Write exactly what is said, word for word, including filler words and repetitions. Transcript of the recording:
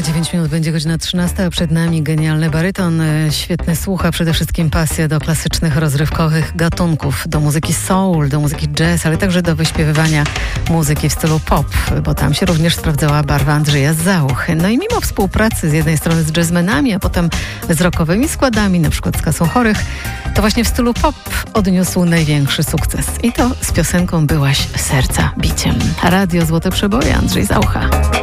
dziewięć minut będzie godzina trzynasta, a przed nami genialny baryton. Świetny słuch, a przede wszystkim pasja do klasycznych, rozrywkowych gatunków, do muzyki soul, do muzyki jazz, ale także do wyśpiewywania muzyki w stylu pop, bo tam się również sprawdzała barwa Andrzeja Zauch. No i mimo współpracy z jednej strony z jazzmenami, a potem z rockowymi składami, na przykład z Kasą Chorych, to właśnie w stylu pop odniósł największy sukces. I to z piosenką Byłaś serca biciem. Radio Złote Przeboje, Andrzej Zaucha.